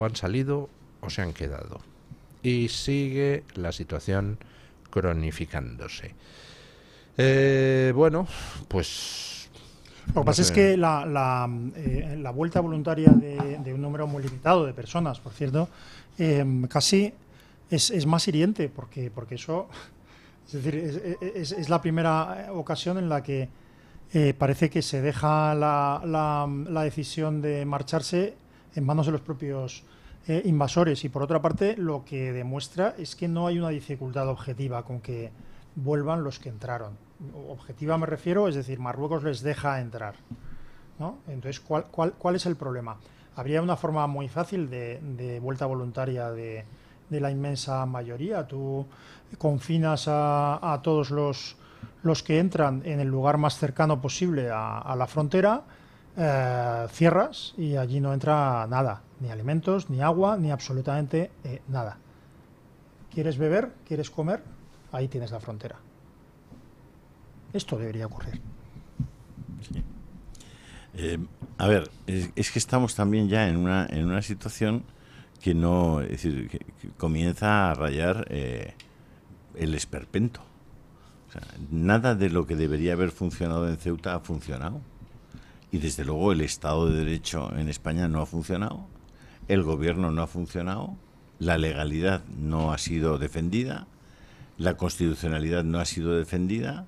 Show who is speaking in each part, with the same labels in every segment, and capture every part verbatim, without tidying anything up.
Speaker 1: han salido o se han quedado. Y sigue la situación cronificándose. Eh, bueno, pues...
Speaker 2: Lo que no pasa sé. es que la, la, eh, la vuelta voluntaria de, de un número muy limitado de personas, por cierto, eh, casi es, es más hiriente, porque, porque eso... Es decir, es, es, es la primera ocasión en la que eh, parece que se deja la, la, la decisión de marcharse en manos de los propios eh, invasores. Y por otra parte, lo que demuestra es que no hay una dificultad objetiva con que vuelvan los que entraron. Objetiva me refiero, es decir, Marruecos les deja entrar, ¿no? Entonces, ¿cuál, cuál, cuál es el problema? Habría una forma muy fácil de, de vuelta voluntaria de, de la inmensa mayoría. Tú confinas a, a todos los, los que entran en el lugar más cercano posible a, a la frontera, eh, cierras y allí no entra nada, ni alimentos, ni agua, ni absolutamente eh, nada. ¿Quieres beber? ¿Quieres comer? Ahí tienes la frontera. Esto debería ocurrir.
Speaker 3: Sí. Eh, a ver, es, es que estamos también ya en una en una situación que no, es decir, que, que comienza a rayar eh, el esperpento. O sea, nada de lo que debería haber funcionado en Ceuta ha funcionado. Y desde luego el Estado de Derecho en España no ha funcionado, el gobierno no ha funcionado, la legalidad no ha sido defendida, la constitucionalidad no ha sido defendida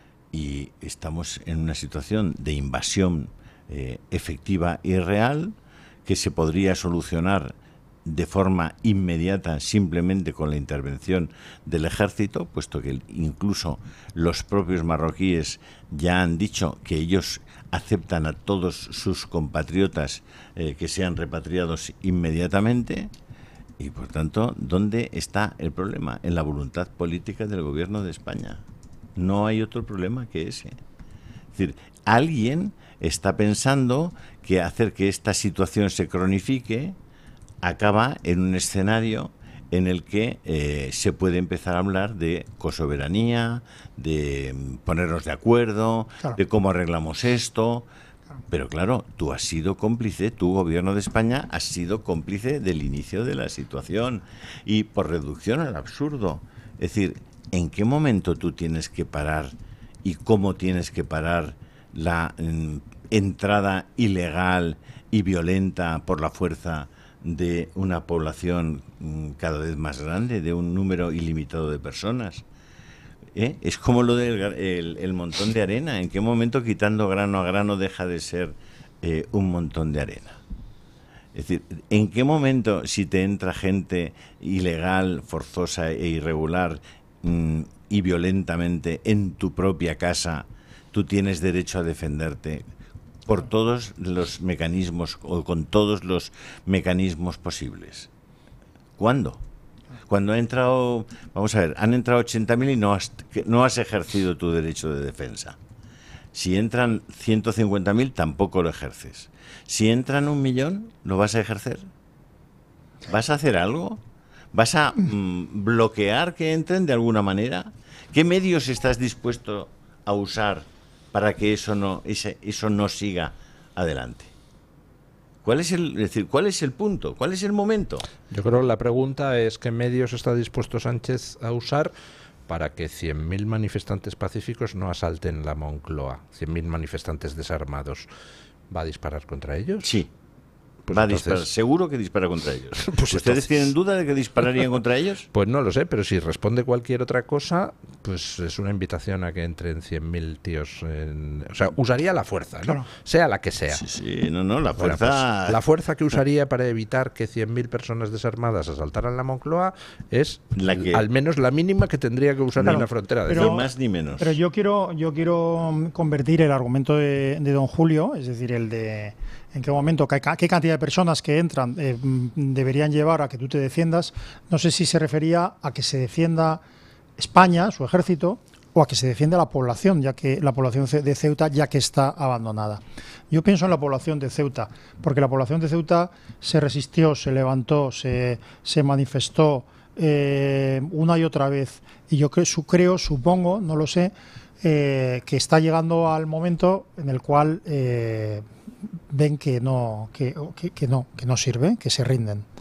Speaker 3: y estamos en una situación de invasión eh, efectiva y real que se podría solucionar de forma inmediata simplemente con la intervención del ejército, puesto que incluso los propios marroquíes ya han dicho que ellos aceptan a todos sus compatriotas eh, que sean repatriados inmediatamente. Y por tanto, ¿dónde está el problema? En la voluntad política del gobierno de España. No hay otro problema que ese. Es decir, alguien está pensando que hacer que esta situación se cronifique acaba en un escenario en el que eh, se puede empezar a hablar de cosoberanía, de ponernos de acuerdo, claro, de cómo arreglamos esto. Claro. Pero claro, tú has sido cómplice, tu gobierno de España has sido cómplice del inicio de la situación y por reducción al absurdo. Es decir, ¿en qué momento tú tienes que parar y cómo tienes que parar la mm, entrada ilegal y violenta por la fuerza de una población cada vez más grande, de un número ilimitado de personas? ¿Eh? Es como lo del el, el montón de arena. ¿En qué momento quitando grano a grano deja de ser eh, un montón de arena? Es decir, ¿en qué momento si te entra gente ilegal, forzosa e irregular mmm, y violentamente en tu propia casa, tú tienes derecho a defenderte por todos los mecanismos o con todos los mecanismos posibles? ¿Cuándo? Cuando ha entrado, vamos a ver, han entrado ochenta mil y no has, no has ejercido tu derecho de defensa. Si entran ciento cincuenta mil, tampoco lo ejerces. Si entran un millón, ¿lo vas a ejercer? ¿Vas a hacer algo? ¿Vas a mm, bloquear que entren de alguna manera? ¿Qué medios estás dispuesto a usar para que eso no, ese, eso no siga adelante? ¿Cuál es el, es decir, cuál es el punto? ¿Cuál es el momento?
Speaker 1: Yo creo que la pregunta es ¿qué medios está dispuesto Sánchez a usar para que cien mil manifestantes pacíficos no asalten la Moncloa? cien mil manifestantes desarmados. ¿Va a disparar contra ellos?
Speaker 3: Sí.
Speaker 1: Pues
Speaker 3: Va
Speaker 1: entonces...
Speaker 3: a disparar, seguro que dispara contra ellos.
Speaker 1: Pues
Speaker 3: ¿Ustedes
Speaker 1: entonces...
Speaker 3: tienen duda de que dispararían contra ellos?
Speaker 1: Pues no lo sé, pero si responde cualquier otra cosa, pues es una invitación a que entren cien mil tíos. En... O sea, usaría la fuerza, ¿no? Claro. Sea la que sea.
Speaker 3: Sí, sí, no, no, la fuerza...
Speaker 1: Bueno, pues, la fuerza que usaría para evitar que cien mil personas desarmadas asaltaran la Moncloa es
Speaker 3: la que...
Speaker 1: al menos la mínima que tendría que usar claro, en la frontera.
Speaker 2: Pero,
Speaker 3: ni más ni menos.
Speaker 2: Pero yo quiero, yo quiero convertir el argumento de, de don Julio, es decir, el de... ¿En qué momento, qué, qué cantidad de personas que entran eh, deberían llevar a que tú te defiendas? No sé si se refería a que se defienda España, su ejército, o a que se defienda la población, ya que la población de Ceuta ya que está abandonada. Yo pienso en la población de Ceuta, porque la población de Ceuta se resistió, se levantó, se, se manifestó eh, una y otra vez. Y yo creo, creo, supongo, no lo sé, eh, que está llegando al momento en el cual... Eh, ven que no que, que, que no que no sirve, que se rinden.